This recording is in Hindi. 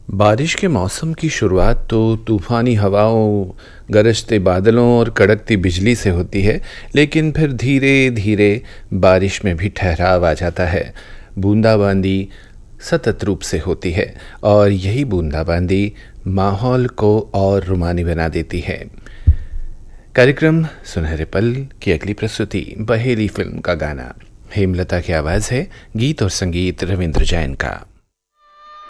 बारिश के मौसम की शुरुआत तो तूफ़ानी हवाओं, गरजते बादलों और कड़कती बिजली से होती है, लेकिन फिर धीरे धीरे बारिश में भी ठहराव आ जाता है। बूंदाबांदी सतत रूप से होती है और यही बूंदाबांदी माहौल को और रुमानी बना देती है। कार्यक्रम सुनहरे पल की अगली प्रस्तुति बहेली फिल्म का गाना। हेमलता की आवाज़ है, गीत और संगीत रविंद्र जैन का।